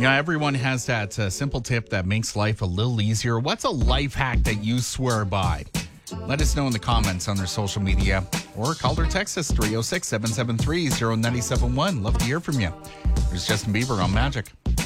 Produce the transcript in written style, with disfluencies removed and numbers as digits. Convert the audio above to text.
Yeah, everyone has that simple tip that makes life a little easier. What's a life hack that you swear by? Let us know in the comments on their social media or call or text us 306-773-0971. Love to hear from you. There's Justin Bieber on Magic.